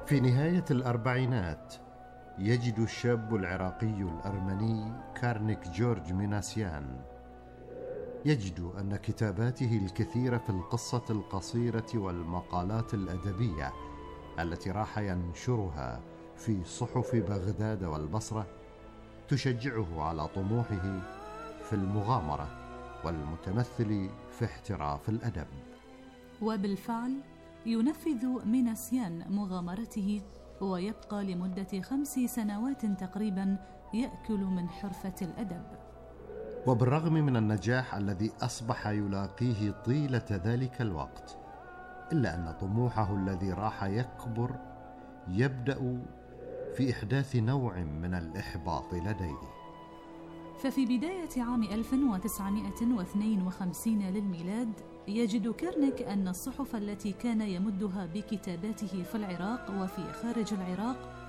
في نهاية الأربعينات يجد الشاب العراقي الأرمني كارنيك جورج ميناسيان يجد أن كتاباته الكثيرة في القصة القصيرة والمقالات الأدبية التي راح ينشرها في صحف بغداد والبصرة تشجعه على طموحه في المغامرة والمتمثل في احتراف الأدب. وبالفعل ينفذ ميناسيان مغامرته ويبقى لمدة 5 سنوات تقريبا يأكل من حرفة الأدب. وبالرغم من النجاح الذي أصبح يلاقيه طيلة ذلك الوقت، إلا أن طموحه الذي راح يكبر يبدأ في إحداث نوع من الإحباط لديه. ففي بداية عام 1952 للميلاد يجد كارنيك أن الصحف التي كان يمدها بكتاباته في العراق وفي خارج العراق